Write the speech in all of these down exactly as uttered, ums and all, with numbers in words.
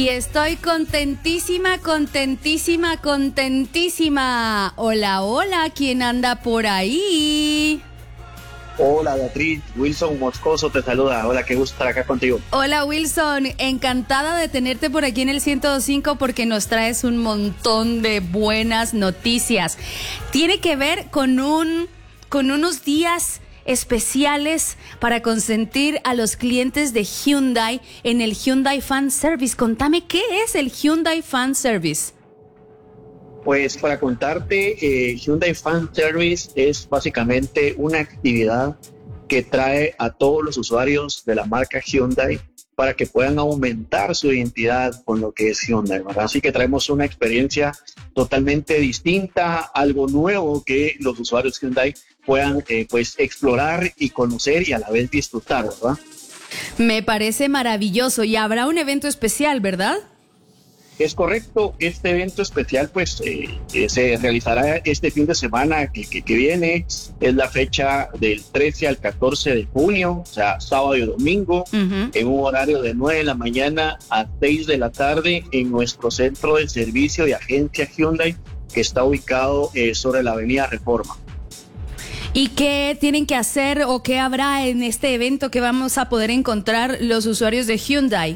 Y estoy contentísima, contentísima, contentísima. Hola, hola, ¿quién anda por ahí? Hola Beatriz, Wilson Moscoso te saluda. Hola, qué gusto estar acá contigo. Hola Wilson, encantada de tenerte por aquí en el ciento dos punto cinco porque nos traes un montón de buenas noticias. Tiene que ver con un, con unos días especiales para consentir a los clientes de Hyundai en el Hyundai Fan Service. Contame, ¿qué es el Hyundai Fan Service? Pues para contarte, eh, Hyundai Fan Service es básicamente una actividad que trae a todos los usuarios de la marca Hyundai para que puedan aumentar su identidad con lo que es Hyundai, ¿verdad? Así que traemos una experiencia totalmente distinta, algo nuevo que los usuarios Hyundai puedan eh, pues explorar y conocer y a la vez disfrutar, ¿verdad? Me parece maravilloso y habrá un evento especial, ¿verdad? Es correcto, este evento especial pues eh, eh, se realizará este fin de semana que, que, que viene, es la fecha del trece al catorce de junio, o sea, sábado y domingo, uh-huh. en un horario de nueve de la mañana a seis de la tarde en nuestro centro de servicio de agencia Hyundai, que está ubicado eh, sobre la avenida Reforma. ¿Y qué tienen que hacer o qué habrá en este evento que vamos a poder encontrar los usuarios de Hyundai?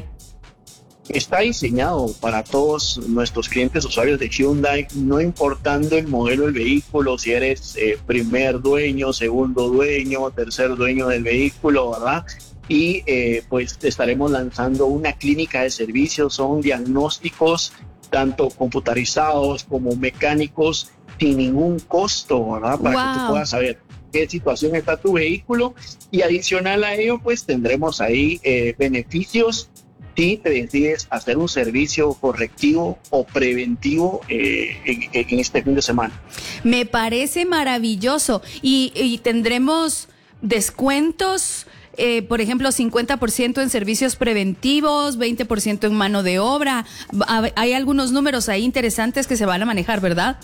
Está diseñado para todos nuestros clientes usuarios de Hyundai, no importando el modelo del vehículo, si eres eh, primer dueño, segundo dueño, tercer dueño del vehículo, ¿verdad? Y eh, pues estaremos lanzando una clínica de servicios, son diagnósticos tanto computarizados como mecánicos sin ningún costo, ¿verdad? Para wow. que tú puedas saber qué situación está tu vehículo, y adicional a ello pues tendremos ahí eh, beneficios si te decides hacer un servicio correctivo o preventivo eh, en, en este fin de semana. Me parece maravilloso. Y, y tendremos descuentos, eh, por ejemplo, cincuenta por ciento en servicios preventivos, veinte por ciento en mano de obra. Hay algunos números ahí interesantes que se van a manejar, ¿verdad?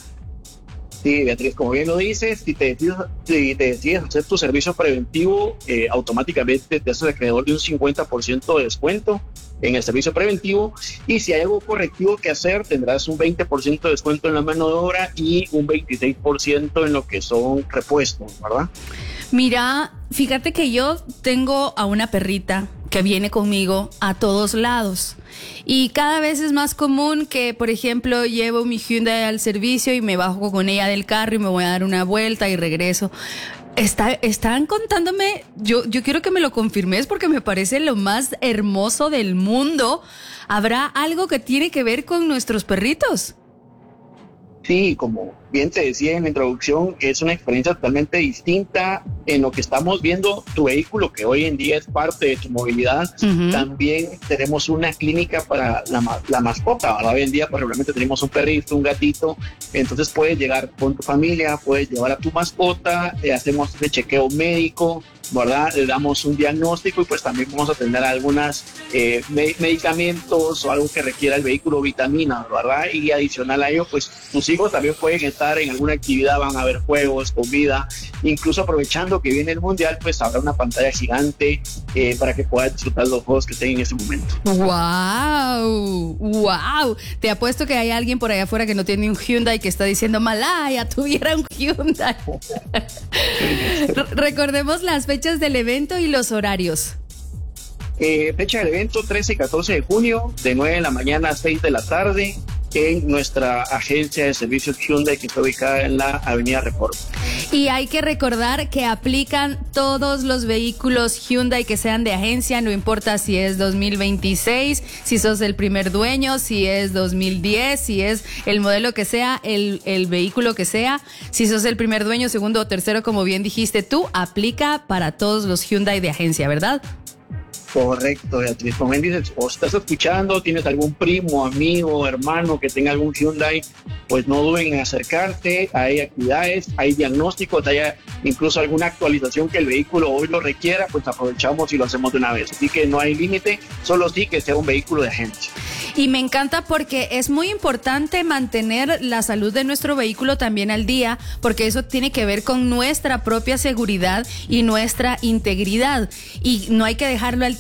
Sí, Beatriz, como bien lo dices, si te decides, si te decides hacer tu servicio preventivo, eh, automáticamente te haces acreedor de un cincuenta por ciento de descuento en el servicio preventivo, y si hay algo correctivo que hacer, tendrás un veinte por ciento de descuento en la mano de obra y un veintiséis por ciento en lo que son repuestos, ¿verdad? Mira, fíjate que yo tengo a una perrita que viene conmigo a todos lados. Y cada vez es más común que, por ejemplo, llevo mi Hyundai al servicio y me bajo con ella del carro y me voy a dar una vuelta y regreso. Está, están contándome, yo, yo quiero que me lo confirmes porque me parece lo más hermoso del mundo. ¿Habrá algo que tiene que ver con nuestros perritos? Sí, como bien te decía en la introducción, es una experiencia totalmente distinta en lo que estamos viendo. Tu vehículo, que hoy en día es parte de tu movilidad, uh-huh. también tenemos una clínica para la, la mascota. Ahora, hoy en día, pues, realmente tenemos un perrito, un gatito, entonces puedes llegar con tu familia, puedes llevar a tu mascota, le hacemos el chequeo médico, ¿verdad? Le damos un diagnóstico y pues también vamos a tener algunas eh, me- medicamentos o algo que requiera el vehículo, vitaminas, ¿verdad? Y adicional a ello, pues tus hijos también pueden estar en alguna actividad, van a ver juegos, comida, incluso aprovechando que viene el mundial, pues habrá una pantalla gigante eh, para que puedas disfrutar los juegos que estén en ese momento. ¡Wow! ¡Wow! Te apuesto que hay alguien por allá afuera que no tiene un Hyundai que está diciendo, Malaya, tuviera un Hyundai. Recordemos las fechas del evento y los horarios. Eh, fecha del evento trece y catorce de junio, de nueve de la mañana a seis de la tarde, en nuestra agencia de servicios Hyundai, que está ubicada en la avenida Reforma. Y hay que recordar que aplican todos los vehículos Hyundai que sean de agencia, no importa si es dos mil veintiséis, si sos el primer dueño, si es dos mil diez, si es el modelo que sea, el, el vehículo que sea, si sos el primer dueño, segundo o tercero, como bien dijiste tú, aplica para todos los Hyundai de agencia, ¿verdad? Correcto, Beatriz. Como bien dices, o estás escuchando, tienes algún primo, amigo, hermano que tenga algún Hyundai, pues no duden en acercarte. Hay actividades, hay diagnósticos, hay incluso alguna actualización que el vehículo hoy lo requiera, pues aprovechamos y lo hacemos de una vez. Así que no hay límite, solo sí que sea un vehículo de agencia. Y me encanta porque es muy importante mantener la salud de nuestro vehículo también al día, porque eso tiene que ver con nuestra propia seguridad y nuestra integridad. Y no hay que dejarlo al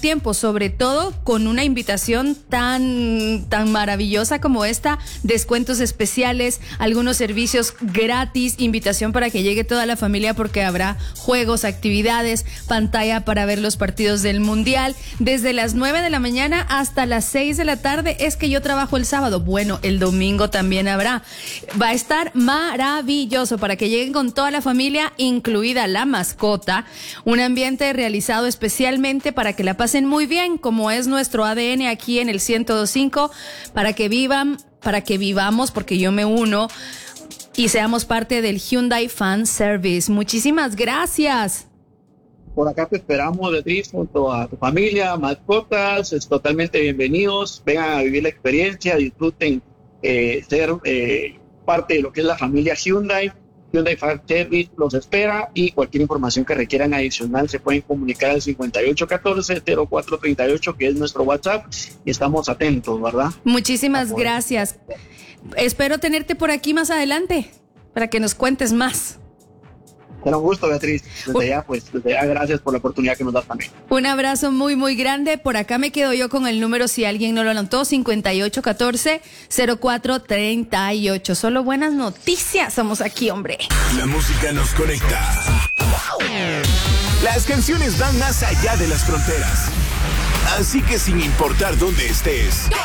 tiempo, sobre todo con una invitación tan, tan maravillosa como esta, descuentos especiales, algunos servicios gratis, invitación para que llegue toda la familia porque habrá juegos, actividades, pantalla para ver los partidos del Mundial, desde las nueve de la mañana hasta las seis de la tarde. Es que yo trabajo el sábado, bueno, el domingo también habrá. Va a estar maravilloso para que lleguen con toda la familia, incluida la mascota, un ambiente realizado especialmente para que la pasen muy bien, como es nuestro A D N aquí en el ciento dos punto cinco, para que vivan, para que vivamos, porque yo me uno y seamos parte del Hyundai Fan Service. Muchísimas gracias. Por acá te esperamos, Beatriz, junto a tu familia, mascotas, es totalmente bienvenidos, vengan a vivir la experiencia, disfruten eh, ser eh, parte de lo que es la familia Hyundai. Hyundai Fan Service los espera, y cualquier información que requieran adicional se pueden comunicar al cincuenta y ocho catorce cero cuatro treinta y ocho, que es nuestro WhatsApp, y estamos atentos, ¿verdad? Muchísimas gracias. Espero tenerte por aquí más adelante para que nos cuentes más. Será un gusto, Beatriz. Desde ya, pues, desde ya, gracias por la oportunidad que nos das también. Un abrazo muy, muy grande. Por acá me quedo yo con el número, si alguien no lo anotó, cincuenta y ocho catorce cero cuatro treinta y ocho. Solo buenas noticias somos aquí, hombre. La música nos conecta. Las canciones van más allá de las fronteras. Así que sin importar dónde estés,